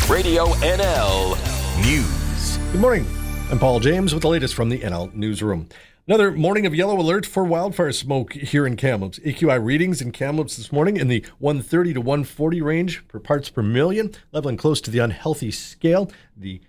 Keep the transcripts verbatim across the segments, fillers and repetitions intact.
Radio N L News. Good morning. I'm Paul James with the latest from the N L Newsroom. Another morning of yellow alert for wildfire smoke here in Kamloops. A Q I readings in Kamloops this morning in the one thirty to one forty range per parts per million, leveling close to the unhealthy scale. The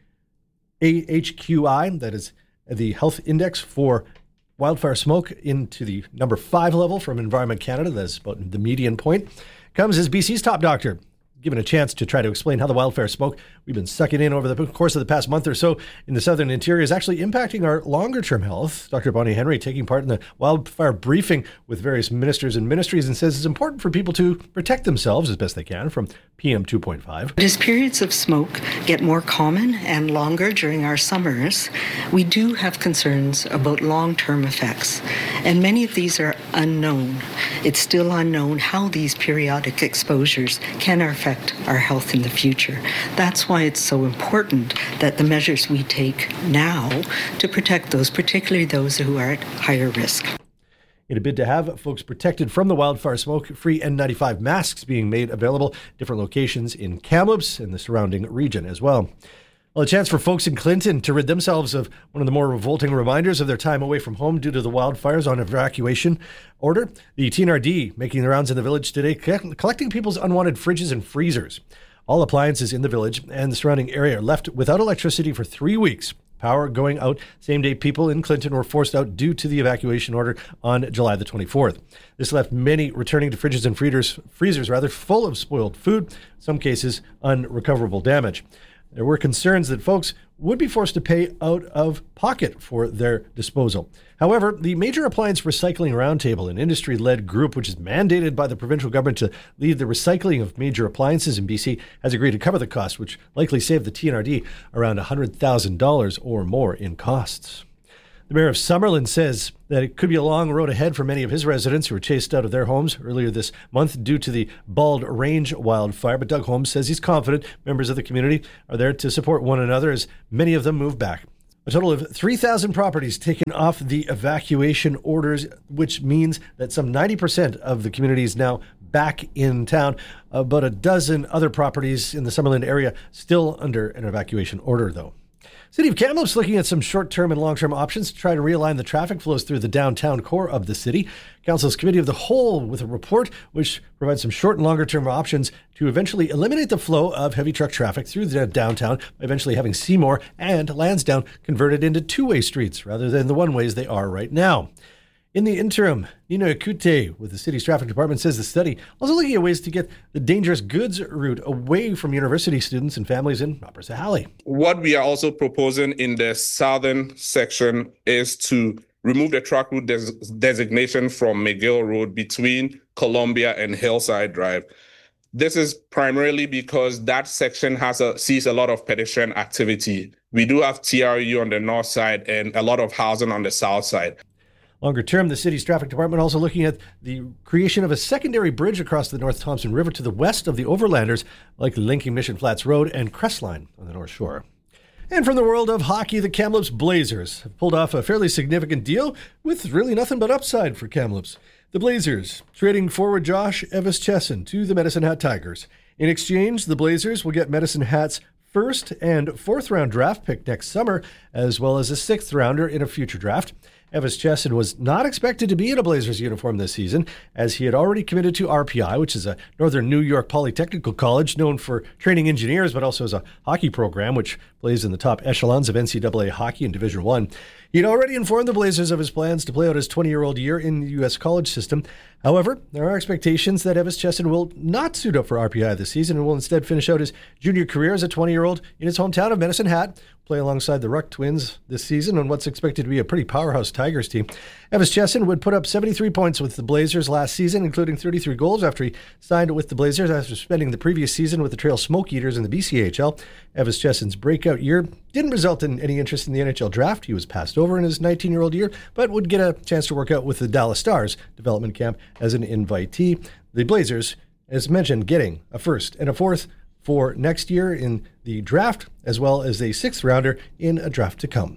A H Q I, that is the health index for wildfire smoke, into the number five level from Environment Canada, that's about the median point, comes as B C's top doctor, given a chance to try to explain how the wildfire smoke we've been sucking in over the course of the past month or so in the southern interior is actually impacting our longer-term health. Doctor Bonnie Henry taking part in the wildfire briefing with various ministers and ministries and says it's important for people to protect themselves as best they can from P M two point five. As periods of smoke get more common and longer during our summers, we do have concerns about long-term effects, and many of these are unknown. It's still unknown how these periodic exposures can affect our health in the future. That's why it's so important that the measures we take now to protect those, particularly those who are at higher risk. In a bid to have folks protected from the wildfire smoke, free N ninety-five masks being made available at different locations in Kamloops and the surrounding region as well. Well, a chance for folks in Clinton to rid themselves of one of the more revolting reminders of their time away from home due to the wildfires on evacuation order. The T N R D making the rounds in the village today, collecting people's unwanted fridges and freezers. All appliances in the village and the surrounding area are left without electricity for three weeks. Power going out same day. People in Clinton were forced out due to the evacuation order on July the twenty-fourth. This left many returning to fridges and freezers, freezers rather full of spoiled food, in some cases unrecoverable damage. There were concerns that folks would be forced to pay out of pocket for their disposal. However, the Major Appliance Recycling Roundtable, an industry-led group which is mandated by the provincial government to lead the recycling of major appliances in B C, has agreed to cover the cost, which likely saved the T N R D around one hundred thousand dollars or more in costs. The mayor of Summerlin says that it could be a long road ahead for many of his residents who were chased out of their homes earlier this month due to the Bald Range wildfire. But Doug Holmes says he's confident members of the community are there to support one another as many of them move back. A total of three thousand properties taken off the evacuation orders, which means that some ninety percent of the community is now back in town. About a dozen other properties in the Summerlin area still under an evacuation order, though. City of Kamloops looking at some short-term and long-term options to try to realign the traffic flows through the downtown core of the city. Council's Committee of the Whole with a report which provides some short and longer-term options to eventually eliminate the flow of heavy truck traffic through the downtown by eventually having Seymour and Lansdowne converted into two-way streets rather than the one-ways they are right now. In the interim, Nina Akute with the city's traffic department says the study also looking at ways to get the dangerous goods route away from university students and families in Upper Sahalee. What we are also proposing in the southern section is to remove the truck route des- designation from McGill Road between Columbia and Hillside Drive. This is primarily because that section has a, sees a lot of pedestrian activity. We do have T R U on the north side and a lot of housing on the south side. Longer term, the city's traffic department also looking at the creation of a secondary bridge across the North Thompson River to the west of the Overlanders, like linking Mission Flats Road and Crestline on the North Shore. And from the world of hockey, the Kamloops Blazers have pulled off a fairly significant deal with really nothing but upside for Kamloops. The Blazers trading forward Josh Evans-Chesson to the Medicine Hat Tigers. In exchange, the Blazers will get Medicine Hat's first and fourth round draft pick next summer, as well as a sixth rounder in a future draft. Evans-Chesson was not expected to be in a Blazers uniform this season, as he had already committed to R P I, which is a Northern New York Polytechnical College known for training engineers, but also as a hockey program, which plays in the top echelons of N C double A hockey in Division One. He'd already informed the Blazers of his plans to play out his twenty-year-old year in the U S college system. However, there are expectations that Evans-Chesson will not suit up for R P I this season and will instead finish out his junior career as a twenty-year-old in his hometown of Medicine Hat, play alongside the Ruck Twins this season on what's expected to be a pretty powerhouse Tigers team. Evans-Chesson would put up seventy-three points with the Blazers last season, including thirty-three goals after he signed with the Blazers after spending the previous season with the Trail Smoke Eaters in the B C H L. Evans-Chesson's breakout year didn't result in any interest in the N H L draft. He was passed over in his nineteen-year-old year, but would get a chance to work out with the Dallas Stars development camp as an invitee. The Blazers, as mentioned, getting a first and a fourth for next year in the draft, as well as a sixth rounder in a draft to come.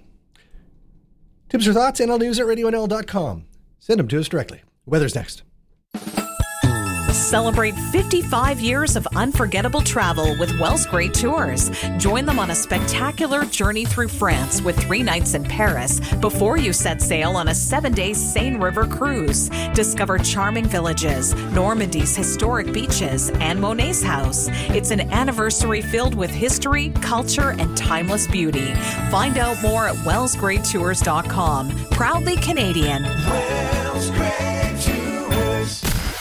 Tips or thoughts? N L News at radio N L dot com. Send them to us directly. Weather's next. Celebrate fifty-five years of unforgettable travel with Wells Great Tours. Join them on a spectacular journey through France with three nights in Paris before you set sail on a seven-day Seine River cruise. Discover charming villages, Normandy's historic beaches, and Monet's house. It's an anniversary filled with history, culture, and timeless beauty. Find out more at wells great tours dot com. Proudly Canadian. Wells Great Tours.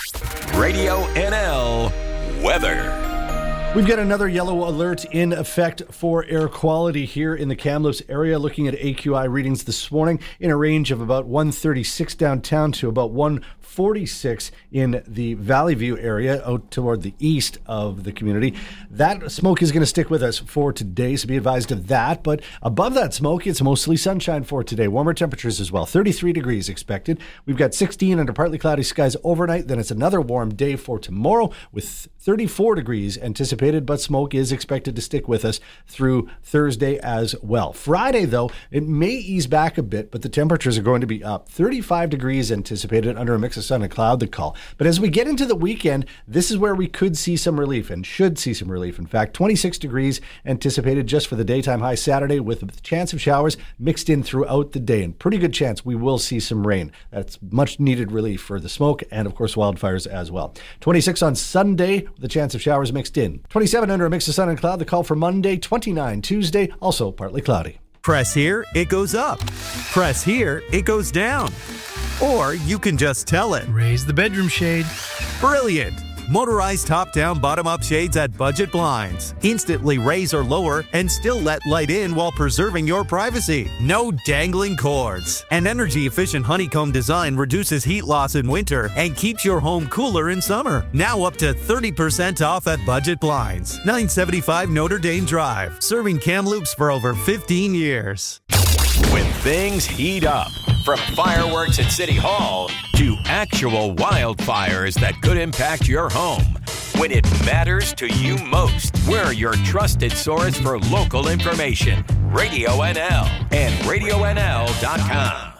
Radio N L weather. We've got another yellow alert in effect for air quality here in the Kamloops area. Looking at A Q I readings this morning in a range of about one thirty-six downtown to about one forty-six in the Valley View area out toward the east of the community. That smoke is going to stick with us for today, so be advised of that. But above that smoke, it's mostly sunshine for today. Warmer temperatures as well. thirty-three degrees expected. We've got sixteen under partly cloudy skies overnight. Then it's another warm day for tomorrow with thirty-four degrees anticipated, but smoke is expected to stick with us through Thursday as well. Friday, though, it may ease back a bit, but the temperatures are going to be up. thirty-five degrees anticipated under a mix of sun and cloud, the call. But as we get into the weekend, this is where we could see some relief and should see some relief. In fact, twenty-six degrees anticipated just for the daytime high Saturday with a chance of showers mixed in throughout the day, and pretty good chance we will see some rain. That's much needed relief for the smoke and, of course, wildfires as well. twenty-six on Sunday with a chance of showers mixed in. twenty-seven under a mix of sun and cloud, the call for Monday. twenty-nine Tuesday, also partly cloudy. Press here, it goes up. Press here, it goes down. Or you can just tell it. Raise the bedroom shade. Brilliant! Motorized top-down, bottom-up shades at Budget Blinds. Instantly raise or lower and still let light in while preserving your privacy. No dangling cords. An energy-efficient honeycomb design reduces heat loss in winter and keeps your home cooler in summer. Now up to thirty percent off at Budget Blinds. nine seventy-five Notre Dame Drive. Serving Kamloops for over fifteen years. When things heat up, from fireworks at City Hall to actual wildfires that could impact your home. When it matters to you most, we're your trusted source for local information. Radio N L and radio N L dot com.